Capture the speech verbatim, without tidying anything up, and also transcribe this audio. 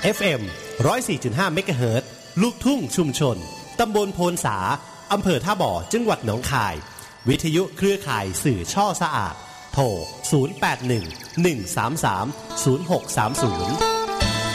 เอฟ เอ็ม หนึ่งร้อยสี่จุดห้า เมกะเฮิรตซ์ ลูกทุ่งชุมชนตำบลโพนสาอำเภอท่าบ่อจังหวัดหนองคายวิทยุเครือข่ายสื่อช่อสะอาดโทรศูนย์ แปด หนึ่ง หนึ่ง สาม สาม ศูนย์ หก สาม ศูนย์